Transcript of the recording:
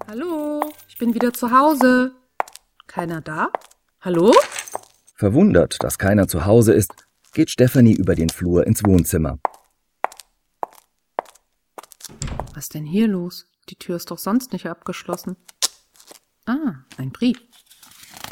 Hallo, ich bin wieder zu Hause. Keiner da? Hallo? Verwundert, dass keiner zu Hause ist, geht Stefanie über den Flur ins Wohnzimmer. Was ist denn hier los? Die Tür ist doch sonst nicht abgeschlossen. Ah, ein Brief.